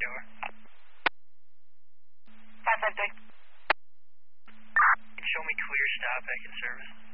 over. 553. Show me clear stop back in service.